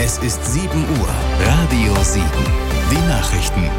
Es ist 7 Uhr. Radio Siegen. Die Nachrichten.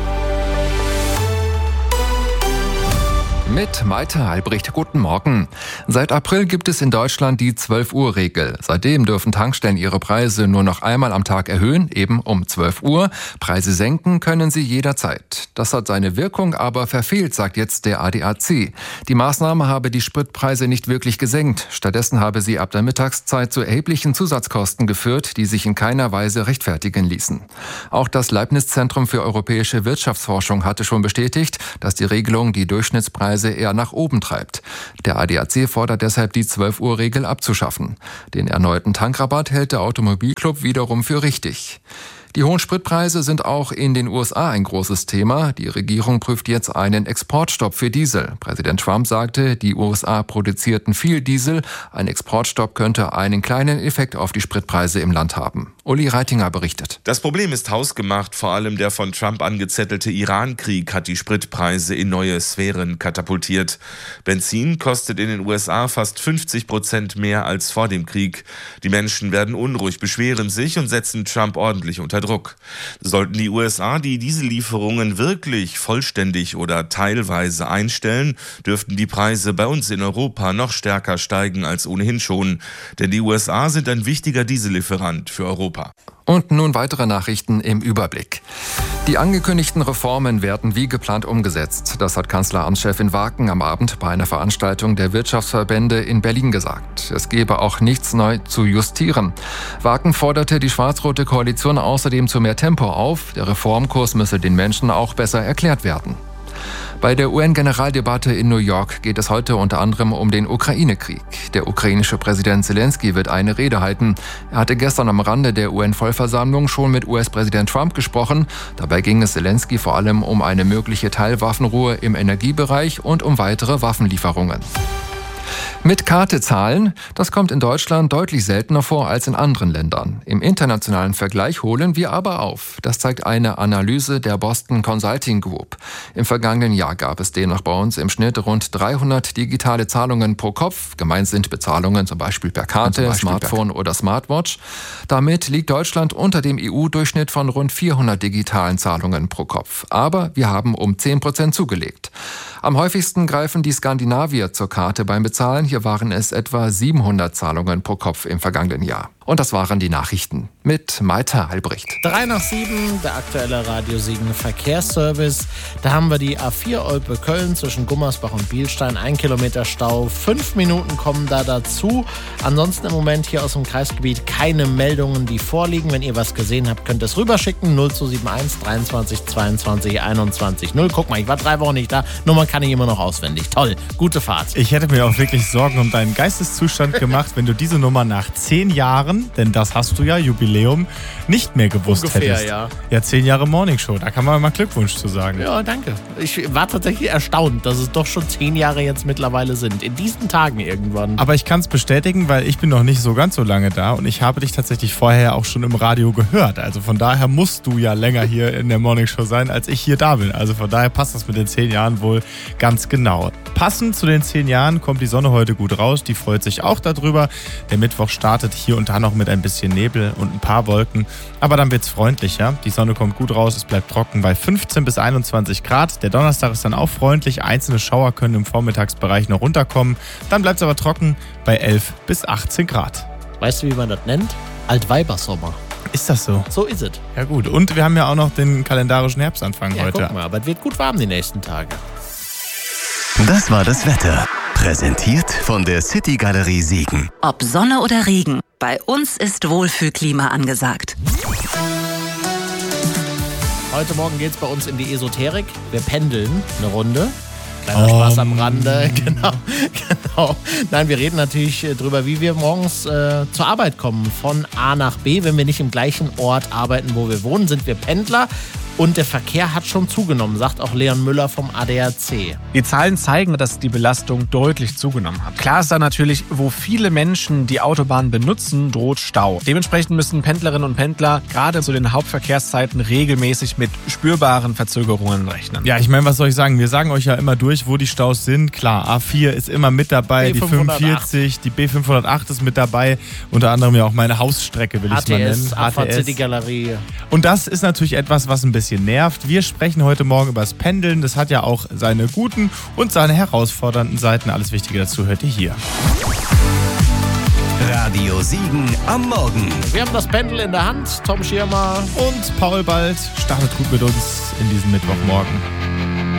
Mit Maite Albrecht, guten Morgen. Seit April gibt es in Deutschland die 12-Uhr-Regel. Seitdem dürfen Tankstellen ihre Preise nur noch einmal am Tag erhöhen, eben um 12 Uhr. Preise senken können sie jederzeit. Das hat seine Wirkung aber verfehlt, sagt jetzt der ADAC. Die Maßnahme habe die Spritpreise nicht wirklich gesenkt. Stattdessen habe sie ab der Mittagszeit zu erheblichen Zusatzkosten geführt, die sich in keiner Weise rechtfertigen ließen. Auch das Leibniz-Zentrum für europäische Wirtschaftsforschung hatte schon bestätigt, dass die Regelung die Durchschnittspreise eher nach oben treibt. Der ADAC fordert deshalb, die 12-Uhr-Regel abzuschaffen. Den erneuten Tankrabatt hält der Automobilclub wiederum für richtig. Die hohen Spritpreise sind auch in den USA ein großes Thema. Die Regierung prüft jetzt einen Exportstopp für Diesel. Präsident Trump sagte, die USA produzierten viel Diesel. Ein Exportstopp könnte einen kleinen Effekt auf die Spritpreise im Land haben. Uli Reitinger berichtet. Das Problem ist hausgemacht. Vor allem der von Trump angezettelte Iran-Krieg hat die Spritpreise in neue Sphären katapultiert. Benzin kostet in den USA fast 50% mehr als vor dem Krieg. Die Menschen werden unruhig, beschweren sich und setzen Trump ordentlich unter Druck. Sollten die USA die Diesellieferungen wirklich vollständig oder teilweise einstellen, dürften die Preise bei uns in Europa noch stärker steigen als ohnehin schon. Denn die USA sind ein wichtiger Diesellieferant für Europa. Und nun weitere Nachrichten im Überblick. Die angekündigten Reformen werden wie geplant umgesetzt. Das hat Kanzleramtschefin Waken am Abend bei einer Veranstaltung der Wirtschaftsverbände in Berlin gesagt. Es gebe auch nichts neu zu justieren. Waken forderte die schwarz-rote Koalition außerdem zu mehr Tempo auf. Der Reformkurs müsse den Menschen auch besser erklärt werden. Bei der UN-Generaldebatte in New York geht es heute unter anderem um den Ukraine-Krieg. Der ukrainische Präsident Zelensky wird eine Rede halten. Er hatte gestern am Rande der UN-Vollversammlung schon mit US-Präsident Trump gesprochen. Dabei ging es Zelensky vor allem um eine mögliche Teilwaffenruhe im Energiebereich und um weitere Waffenlieferungen. Mit Karte zahlen, das kommt in Deutschland deutlich seltener vor als in anderen Ländern. Im internationalen Vergleich holen wir aber auf. Das zeigt eine Analyse der Boston Consulting Group. Im vergangenen Jahr gab es demnach bei uns im Schnitt rund 300 digitale Zahlungen pro Kopf. Gemeint sind Bezahlungen zum Beispiel per Karte, Smartphone oder Smartwatch. Damit liegt Deutschland unter dem EU-Durchschnitt von rund 400 digitalen Zahlungen pro Kopf. Aber wir haben um 10% zugelegt. Am häufigsten greifen die Skandinavier zur Karte beim Bezahlen. Hier waren es etwa 700 Zahlungen pro Kopf im vergangenen Jahr. Und das waren die Nachrichten mit Maite Albrecht. 6:03, der aktuelle Radio Siegen Verkehrsservice. Da haben wir die A4 Olpe-Köln zwischen Gummersbach und Bielstein. 1 Kilometer Stau, 5 Minuten kommen da dazu. Ansonsten im Moment hier aus dem Kreisgebiet keine Meldungen, die vorliegen. Wenn ihr was gesehen habt, könnt ihr es rüberschicken. 0271 23 22 21 0. Guck mal, ich war 3 Wochen nicht da. Nummer kann ich immer noch auswendig. Toll, gute Fahrt. Ich hätte mir auch wirklich Sorgen um deinen Geisteszustand gemacht, wenn du diese Nummer nach 10 Jahren, denn das hast du ja, Jubiläum, nicht mehr gewusst Ungefähr, hättest. Ja, 10 Jahre Morningshow, da kann man mal Glückwunsch zu sagen. Ja, danke. Ich war tatsächlich erstaunt, dass es doch schon 10 Jahre jetzt mittlerweile sind. In diesen Tagen irgendwann. Aber ich kann es bestätigen, weil ich bin noch nicht so ganz so lange da und ich habe dich tatsächlich vorher auch schon im Radio gehört. Also von daher musst du ja länger hier in der Morningshow sein, als ich hier da bin. Also von daher passt das mit den 10 Jahren wohl ganz genau. Passend zu den 10 Jahren kommt die Sonne heute gut raus. Die freut sich auch darüber. Der Mittwoch startet hier und da noch mit ein bisschen Nebel und ein paar Wolken. Aber dann wird's freundlicher. Die Sonne kommt gut raus, es bleibt trocken bei 15 bis 21 Grad. Der Donnerstag ist dann auch freundlich. Einzelne Schauer können im Vormittagsbereich noch runterkommen. Dann bleibt es aber trocken bei 11 bis 18 Grad. Weißt du, wie man das nennt? Altweibersommer. Ist das so? So ist es. Ja gut. Und wir haben ja auch noch den kalendarischen Herbstanfang heute. Guck mal, aber es wird gut warm die nächsten Tage. Das war das Wetter. Präsentiert von der City Galerie Siegen. Ob Sonne oder Regen, bei uns ist Wohlfühlklima angesagt. Heute Morgen geht's bei uns in die Esoterik. Wir pendeln eine Runde. Kleiner Spaß am Rande. Genau. Nein, wir reden natürlich drüber, wie wir morgens zur Arbeit kommen. Von A nach B. Wenn wir nicht im gleichen Ort arbeiten, wo wir wohnen, sind wir Pendler. Und der Verkehr hat schon zugenommen, sagt auch Leon Müller vom ADAC. Die Zahlen zeigen, dass die Belastung deutlich zugenommen hat. Klar ist da natürlich, wo viele Menschen die Autobahn benutzen, droht Stau. Dementsprechend müssen Pendlerinnen und Pendler gerade zu den Hauptverkehrszeiten regelmäßig mit spürbaren Verzögerungen rechnen. Ja, ich meine, was soll ich sagen? Wir sagen euch ja immer durch, wo die Staus sind. Klar, A4 ist immer mit dabei, die 45, die B508 ist mit dabei. Unter anderem ja auch meine Hausstrecke, will ich es mal nennen. Abfahrt City-Galerie. Und das ist natürlich etwas, was ein bisschen nervt. Wir sprechen heute Morgen über das Pendeln. Das hat ja auch seine guten und seine herausfordernden Seiten. Alles Wichtige dazu hört ihr hier. Radio Siegen am Morgen. Wir haben das Pendel in der Hand. Tom Schirmer und Paul Bald startet gut mit uns in diesem Mittwochmorgen.